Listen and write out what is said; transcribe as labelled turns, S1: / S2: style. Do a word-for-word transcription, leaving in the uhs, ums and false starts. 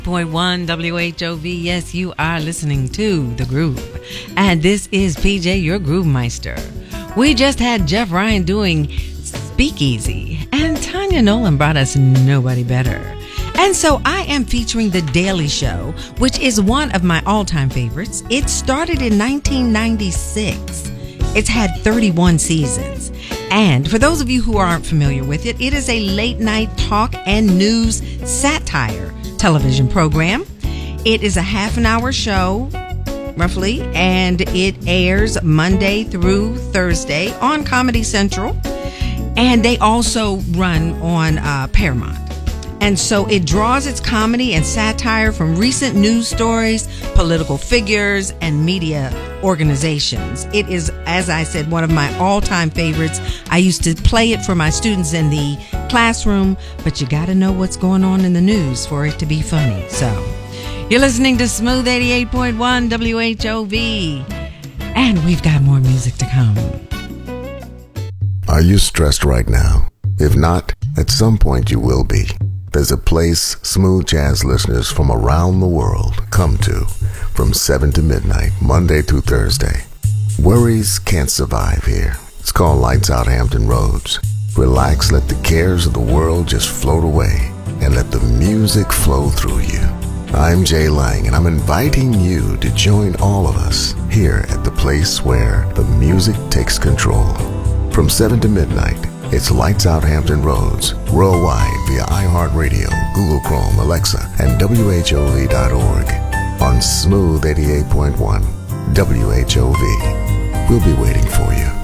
S1: point one W H O V. Yes, you are listening to The Groove. And this is P J, your Groove Meister. We just had Jeff Ryan doing Speakeasy, and Tanya Nolan brought us Nobody Better. And so I am featuring The Daily Show, which is one of my all-time favorites. It started in nineteen ninety-six. It's had thirty-one seasons. And for those of you who aren't familiar with it, it is a late-night talk and news satire television program. It is a half an hour show, roughly, and it airs Monday through Thursday on Comedy Central. And they also run on uh, Paramount. And so it draws its comedy and satire from recent news stories, political figures, and media organizations. It is, as I said, one of my all-time favorites. I used to play it for my students in the classroom, but you got to know what's going on in the news for it to be funny. So you're listening to Smooth eighty-eight point one W H O V, and we've got more music to come.
S2: Are you stressed right now? If not, at some point you will be. There's a place smooth jazz listeners from around the world come to from seven to midnight, Monday through Thursday. Worries can't survive here. It's called Lights Out Hampton Roads. Relax, let the cares of the world just float away, and let the music flow through you. I'm Jay Lang, and I'm inviting you to join all of us here at the place where the music takes control. From seven to midnight, it's Lights Out Hampton Roads, worldwide via iHeartRadio, Google Chrome, Alexa, and W H O V dot org on Smooth eighty-eight point one W H O V. We'll be waiting for you.